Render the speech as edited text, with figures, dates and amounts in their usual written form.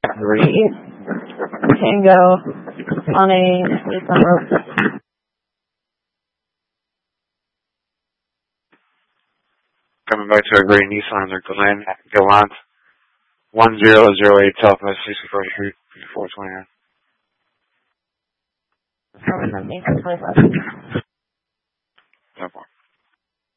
Tango on a front rope. Coming back to a gray Nissan, they're Galant 1008 Southwest 64th Street, 429. Probably something for 25. No more.